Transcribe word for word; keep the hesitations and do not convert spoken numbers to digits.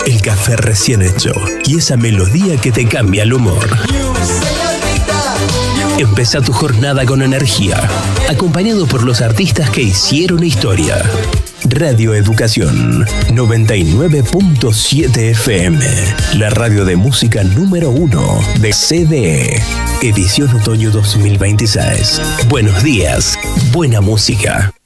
el café recién hecho y esa melodía que te cambia el humor. Empezá tu jornada con energía, acompañado por los artistas que hicieron historia. Radio Educación noventa y nueve punto siete F M, la radio de música número uno de C D E, edición otoño dos mil veintiséis. Buenos días, buena música.